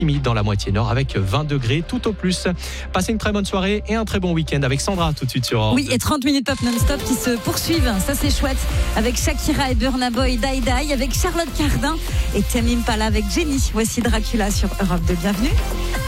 limite dans la moitié nord avec 20 degrés tout au plus. Passez une très bonne soirée et un très bon week-end avec Sandra tout de suite sur Europe. Oui, et 30 minutes pop non-stop qui se poursuivent. Ça, c'est chouette. Avec Shakira et Burna Boy, Die Die, avec Charlotte Cardin et Tame Impala avec Jenny. Voici Dracula sur Europe 2. Bienvenue.